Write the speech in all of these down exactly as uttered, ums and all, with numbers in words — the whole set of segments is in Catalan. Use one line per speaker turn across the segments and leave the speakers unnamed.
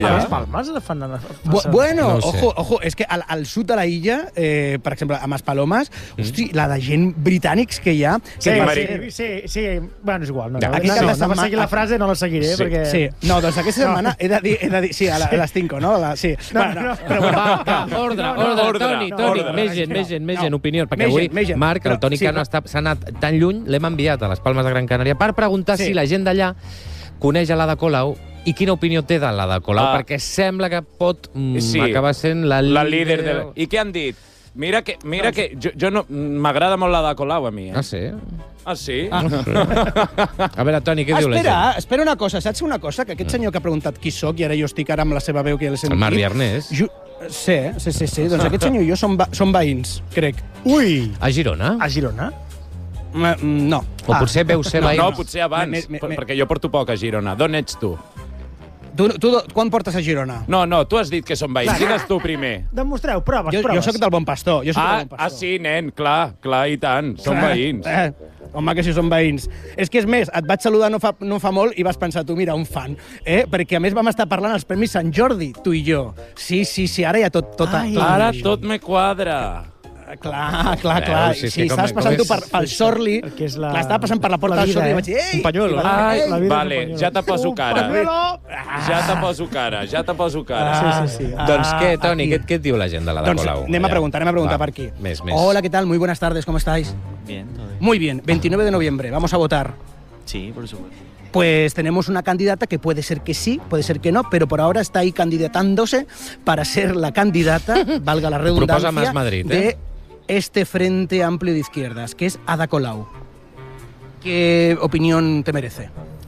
A les Palmes fan...
Bu bueno, no ojo, ojo, és que al, al sud de la illa, eh, per exemple, a Maspalomas, mm. hosti, la de gent britànics que hi ha... Que
sí,
sí,
sí, sí, bueno, és igual. No,
ja,
no,
aquí
no,
no,
no, no, no seguir la frase, no la seguiré,
sí,
perquè...
Sí, no, doncs aquesta setmana he de dir... He de dir sí, a, la, a les cinco, no? La, sí.
No,
bueno,
no,
però bueno,
va, va, ordre,
no, no,
ordre,
ordre,
Toni,
no,
Toni,
ordre,
més gent, més gent, més gent, opinió, perquè
més
avui,
gent, més gent.
Marc, el
Però,
Toni
sí,
Cano
però-
s'ha anat tan lluny, l'hem enviat a les Palmes de Gran Canària per preguntar
Sí.
si la gent d'allà coneix a l'Ada Colau i quina opinió té de l'Ada Colau,
Ah.
perquè sembla que pot mm,
Sí.
acabar sent la líder...
La líder de... La... I què han dit? Mira que, mira que jo, jo no... M'agrada molt l'Ada Colau, a mi, eh?
Ah, sí?
Ah, sí?
Ah. A veure, Toni, què diu la gent?
espera, espera una cosa, saps una cosa? Que aquest senyor que ha preguntat qui sóc, i ara jo estic ara amb la seva veu que ja l'he sentit...
El Marc Viarnés.
Ju sí, sí, sí, sí, doncs aquest senyor i jo som, som veïns, crec.
Ui!
A Girona?
A Girona?
Mm, no.
O potser veu ser
No,
veïns?
no, potser abans,
Me- me- me-
perquè jo porto poc a Girona. D'on ets tu?
Tu, tu quan portes a Girona?
No, no, tu has dit que som veïns. Digues tu primer.
Demostreu, proves,
Jo,
proves.
jo sóc del Bon Pastor. Jo soc
Ah,
del Bon
ah,
Pastor.
sí, nen, clar, clar, i tant. Som
Clar.
veïns.
Eh, home, que si som veïns. És que és més, et vaig saludar no fa, no fa molt i vas pensar, tu, mira, un fan. Eh? Perquè a més vam estar parlant als Premis Sant Jordi, tu i jo. Sí, sí, sí, ara ja tot... tot,
Ai.
tot
Ara tot me quadra.
Clar, clar, clar.
Veus, sí,
Sí,
sí, com-
estaves
com
passant tu
és-
per, pel Sorli,
Perquè és la-
clar, estava passant per la porta
la
del
vida,
Sorli i
eh?
vaig dir, ei!
Un pañuelo,
I va-
Ai,
ei!
la vida és
vale,
un pañuelo.
ja te poso
Un
cara.
pañuelo.
Ja te poso cara, ja te poso cara.
Sí, sí, sí.
Doncs què, Toni,
aquí.
què, què et diu la gent de l'Ada
Doncs
Colau?
anem a
allà?
preguntar, anem a preguntar
Va,
per aquí.
Més, més.
Hola, ¿qué tal? Muy buenas tardes, ¿cómo estáis?
Bien, todo bien.
Muy bien, veintinueve de noviembre, vamos a votar.
Sí, por supuesto.
Pues tenemos una candidata que puede ser que sí, puede ser que no, pero por ahora está ahí candidatándose para ser la candidata, valga la redundancia,
Proposa Más Madrid, ¿eh?
de este Frente Amplio de Izquierdas, que es Ada Colau. ¿Qué opinión te merece?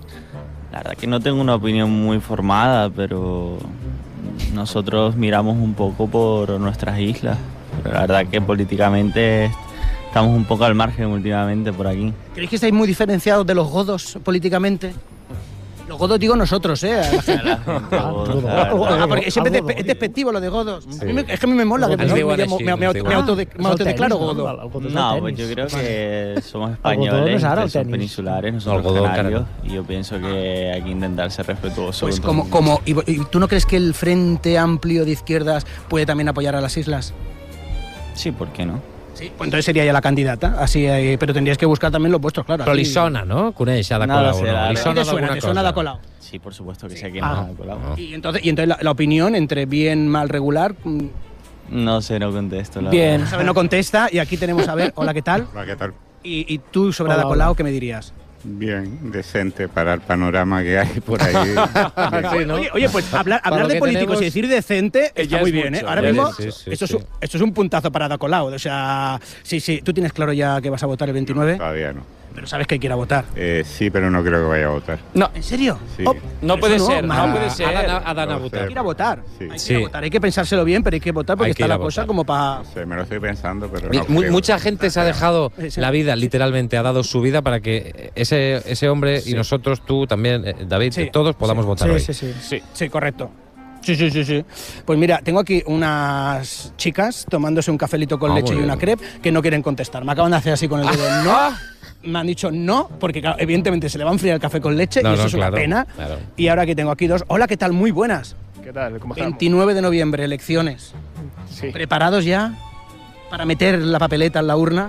La verdad que no tengo una opinión muy formada, pero nosotros miramos un poco por nuestras islas. Pero la verdad que políticamente estamos un poco al margen últimamente por aquí.
¿Creéis que estáis muy diferenciados de los godos políticamente? Los godos digo nosotros, ¿eh? A la gente.
La gente, o sea,
Ah, porque siempre
Algo
es, es despectivo lo de godos.
Sí.
A mí me- es que a mí me mola que me,
Ens
me,
diuen
me,
així,
me,
ens
me,
diuen.
me, autode-
Ah,
me autodeclaro godo.
No, pues yo creo que somos
Algodón
españoles,
es ahora el
ustedes son
tenis.
peninsulares,
No,
nosotros
algodón,
canarios, y yo pienso que hay que intentar ser respetuosos.
Pues
con
como,
todo el mundo.
como y, y tú no crees que el Frente Amplio de Izquierdas puede también apoyar a las islas?
Sí, ¿por qué no?
Sí, pues entonces sería ella la candidata, así, eh, pero tendrías que buscar también los vuestros, claro.
Però li
así.
sona, no? Coneix Ada
Nada,
Colau,
sí,
no?
la-
Li
¿Te
sona
suena?
d'alguna
¿Te suena
cosa?
Ada Colau?
Sí, por supuesto que sé quién
Ah.
es Colau.
Y entonces, y entonces la, la opinión entre bien, mal, regular, mm,
No sé, no contesto. La
Bien.
verdad.
sabe, no contesta, y aquí tenemos a ver, hola, ¿qué tal?
Hola, ¿qué tal?
Y, y tú sobre
Hola,
Ada Colau,
hola.
¿qué me dirías?
Bien, decente para el panorama que hay por ahí.
Sí, ¿no?
Oye, oye, pues hablar,
Para
hablar
lo
de
que
políticos
tenemos-
y decir decente
Eh,
está
ya
muy
es
bien,
mucho,
¿eh? Ahora
ya
mismo,
es- sí, sí,
esto,
sí.
Es un, esto es un puntazo para Ada Colau. O sea, sí, sí, ¿tú tienes claro ya que vas a votar el veintinueve?
Todavía no.
Pero sabes que hay que ir a votar.
Eh, sí, pero no creo que vaya a votar.
No,
¿En serio?
Sí.
Oh,
no
pero
puede
eso
ser,
ma-
no puede
Ha
ser.
d'anar ha d'anar a
No
votar.
sé.
Hay que ir a votar.
Sí.
Hay que
Sí.
ir a votar. Hay que pensárselo bien, pero hay que votar porque
Hay que
está
ir a
la cosa
votar.
como para...
No sé, me lo estoy pensando, pero
Mi-
no
mu-
creo.
mucha gente se ha dejado
Sí.
la vida, literalmente, ha dado su vida para que ese, ese hombre y nosotros, tú también, eh, David,
Sí.
todos podamos votar hoy.
Sí, sí, sí.
Sí.
Sí, correcto. Sí, sí, sí, sí. Pues mira, tengo aquí unas chicas tomándose un cafelito con
Ah,
leche
muy
y una
bien.
crepe que no quieren contestar. Me acaban de hacer así con el dedo. No. Me han dicho no, porque claro, evidentemente se le va a enfriar el café con leche
No,
y eso
no,
es
claro,
una pena.
claro.
Y ahora que tengo aquí dos. Hola, ¿qué tal? Muy buenas.
¿Qué tal? ¿Cómo estamos?
veintinueve de noviembre, elecciones.
Sí.
¿Preparados ya para meter la papeleta en la urna?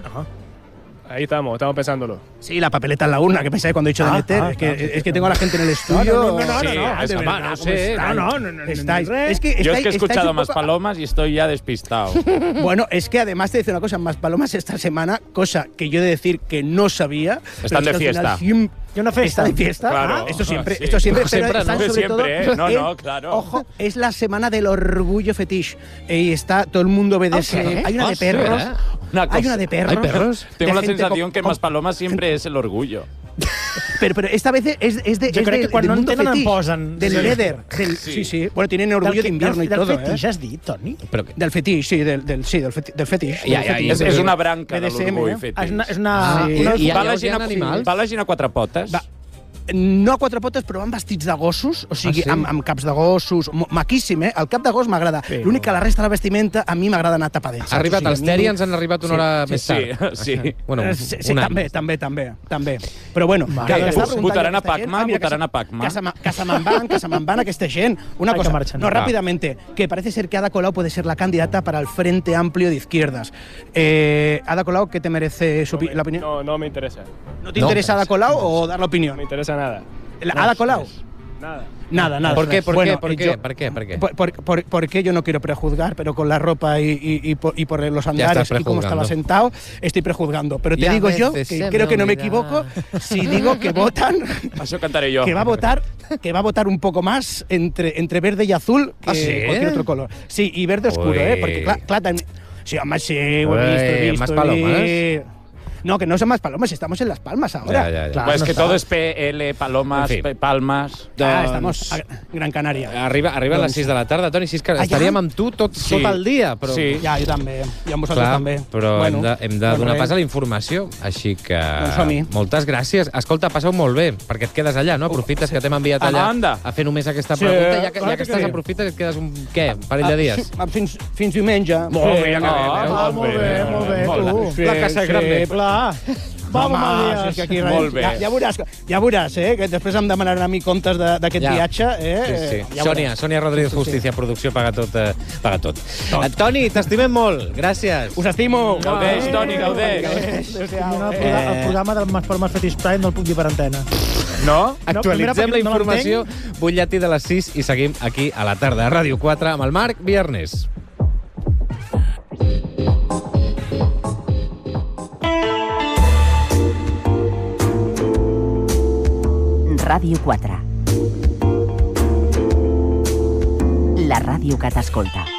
Ahí estamos, estamos pensándolo.
Sí, la papeleta en la urna, que pensáis cuando he dicho de
Ah,
meter.
ah,
es, que,
ah,
es que tengo a la gente en el estudio.
no, no, no,
Sí,
no, no,
de
es-
verdad,
no
¿cómo
sé,
estáis?
no, no, no, no,
Estáis-
no, no,
es que
Yo es
estáis-
que he
estáis
escuchado
un
más
poco-
palomas y estoy ya despistado.
Bueno, es que además te dice una cosa, Más Palomas esta semana, cosa que yo he de decir que no sabía.
Están
pero
de
es que al
fiesta.
final siem-
¿Y una fiesta?
¿Está de fiesta?
Claro.
Ah, esto siempre,
Sí.
esto siempre.
Siempre,
pero están
¿no?
sobre
Siempre,
todo
¿eh? No,
en-
no, claro.
Ojo, es la semana del orgullo fetiche. Y está, todo el mundo obedece.
¿Ah, sí?
Hay una
Ah,
de
sí,
perros.
¿eh?
Una
Hay
cosa.
una de perros.
¿Hay perros?
Tengo
de
la
gente
sensación
con-
que
con-
más palomas siempre es el orgullo.
Pero, pero esta vez es, es de.
Yo
es
creo
de-
que cuando
del
no
mundo
entienden,
fetiche,
posan.
Del
Sí.
leather. Del, sí.
Sí.
sí, Bueno, tienen orgullo de invierno y
del
todo.
fetiche
¿eh?
has dit, Toni?
Però que,
Del fetiche, sí, del, del, sí, del, feti, del fetiche.
Ja,
del
ja,
fetiche.
És, és una branca
B D
de
S M,
l'orgull
eh?
fet.
Ah, és una... És una
Ah,
una-
i-
Va
i
la
llavors hi
gent
ha
a-
animals?
va la gent a quatre potes?
Va. no a quatre potes, però van vestits de gossos, o sigui,
Ah, sí?
amb, amb caps de gossos, mo- maquíssim, eh? El cap de gos m'agrada.
Sí.
L'únic que la resta de la vestimenta a mi m'agrada anar tapadets.
Ha arribat,
O sigui,
els
a mi-
Terians han arribat una hora més
sí,
tard.
sí.
Bueno,
Eh, sí, sí,
un any.
també, també, també, també. Però bueno,
Mare
que,
de
que
Déu.
està preguntant
Votaran a
aquesta gent.
Pacma?
Ah, mira, que
Votaran
se-
a Pacma?
Que se, me- que se me'n van, que se me'n van aquesta gent. Una
Hay que
cosa,
marchen.
no,
Ah.
rápidamente, que parece ser que Ada Colau puede ser la candidata para el Frente Amplio de Izquierdas. Eh, Ada Colau, ¿qué te merece su
No
opi-
me-
la opinión?
No, no me interesa.
¿No te
No.
interesa Ada Colau o dar la
No
opinión?
me interesa nada.
¿La- ¿Ada Colau?
Nada.
Nada, nada.
¿Por qué? ¿Por
Bueno,
qué? ¿Por
eh,
qué?
yo-
¿Por qué? ¿Por qué?
Por, por- por- porque yo no quiero prejuzgar, pero con la ropa y, y- y por, y por los andares
estás
y cómo estaba
prejuzgando.
sentado, estoy prejuzgando. Pero te
Y a
digo yo,
veces
que
se
creo
me
que no me
olvida.
equivoco, si digo que votan,
Això cantaré jo.
que va a votar, que va a votar un poco más entre, entre verde y azul que
¿Ah, sí?
cualquier otro color. Sí, y verde oscuro,
Uy.
¿eh? Porque cla- clar, también- sí, además sí, lo he visto, he
Uy,
visto,
¿más
he
palomas?
visto. No, que no son más palomas, estamos en Las Palmas ahora.
Ya, ya, ya.
Claro,
Pues
no
que
está-
todo es P L, palomas,
En fin.
P- palmas...
Ah,
Doncs-
estamos a Gran Canaria.
Arriba, arriba a les
Doncs-
sis de la tarda, Toni, si és que
Ah, ja?
estaríem amb tu tot,
Sí.
tot el dia, però...
Sí.
Ja, jo també. I amb vosaltres
Clar,
també.
però
Bueno,
hem de, hem de
doncs
donar
res.
pas a la informació, així que
Doncs som-hi.
moltes gràcies. Escolta, passa-ho molt bé, perquè et quedes allà, no? Aprofites que t'hem enviat allà
Anda.
a fer només aquesta
Sí,
pregunta. Ja que,
clar
ja que
que
estàs,
sí.
aprofites i et quedes un, què, un parell de
Ah,
dies?
sí, ah, fins, fins diumenge.
Molt bé, ja que
Ah,
bé,
Ah, molt bé, molt bé, tu.
La casa és grande.
Clar. Vamos,
Home, si
Matías.
és que aquí res,
Molt bé.
Ja, ja, veuràs, ja veuràs, eh, que després em demanaran a mi comptes de- d'aquest
Ja.
viatge. Eh?
Sí, sí.
Ja
Sònia,
veuràs.
Sònia Rodríguez
Sí, sí.
Justícia, producció, paga tot. Eh, paga tot. Eh, Toni, t'estimem molt. Gràcies.
Us estimo.
Gaudeix, Toni, gaudeix.
El, programa, el programa del Mas per Mas Fetish Prime no el puc dir per antena.
No?
Actualitzem
primera
la
perquè no
informació. Butlletí de les sis i seguim aquí a la tarda a Ràdio quatre amb el Marc Viernes.
Ràdio quatre. La ràdio que t'escolta.